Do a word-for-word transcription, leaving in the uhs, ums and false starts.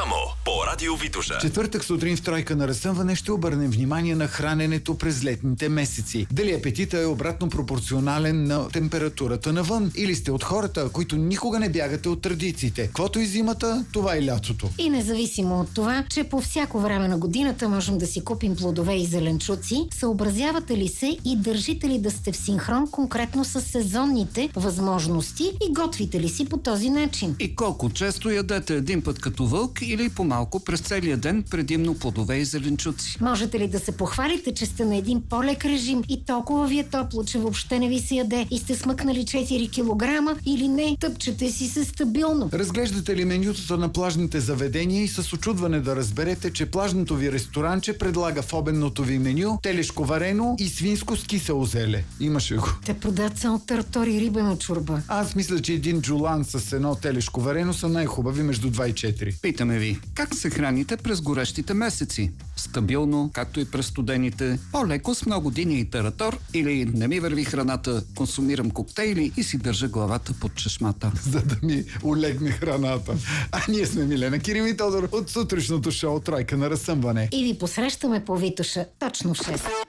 Само по Радио Витоша. Четвъртък сутрин в Тройка на разсъмване ще обърнем внимание на храненето през летните месеци. Дали апетита е обратно пропорционален на температурата навън, или сте от хората, които никога не бягате от традициите. Каквото и зимата, това и лятото. И независимо от това, че по всяко време на годината можем да си купим плодове и зеленчуци, съобразявате ли се и държите ли да сте в синхрон конкретно с сезонните възможности и готвите ли си по този начин? И колко често ядете един път като вълк или по-малко през целия ден, предимно плодове и зеленчуци? Можете ли да се похвалите, че сте на един по-лек режим и толкова ви е топло, че въобще не ви се яде и сте смъкнали четири килограма, или не, тъпчете си се стабилно? Разглеждате ли менютата на плажните заведения и с очудване да разберете, че плажното ви ресторанче предлага в обедното ви меню телешко варено и свинско с кисело зеле. Имаше го. Те продават само тартор и рибена чорба. Аз мисля, че един джулан с едно телешко варено са най-хубави между два и четири. Питаме ви, как се храните през горещите месеци? Стабилно, както и през студените, по-леко с много диня и таратор, или не ми върви храната, консумирам коктейли и си държа главата под чешмата? За да ми олегне храната. А ние сме Милена Кирил и Тодор от сутрешното шоу Тройка на разсъмване. И ви посрещаме по Витоша точно в шест.